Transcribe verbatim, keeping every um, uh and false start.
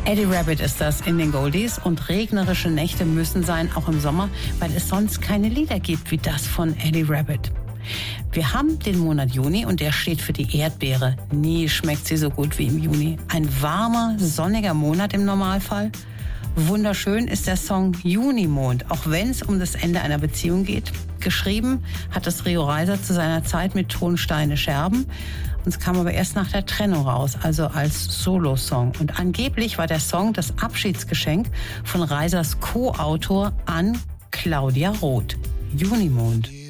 Eddie Rabbitt ist das in den Goldies und regnerische Nächte müssen sein, auch im Sommer, weil es sonst keine Lieder gibt wie das von Eddie Rabbitt. Wir haben den Monat Juni und der steht für die Erdbeere. Nie schmeckt sie so gut wie im Juni. Ein warmer, sonniger Monat im Normalfall. Wunderschön ist der Song Junimond, auch wenn es um das Ende einer Beziehung geht. Geschrieben hat das Rio Reiser zu seiner Zeit mit Tonsteine Scherben. Und es kam aber erst nach der Trennung raus, also als Solo-Song. Und angeblich war der Song das Abschiedsgeschenk von Reisers Co-Autor an Claudia Roth. Junimond.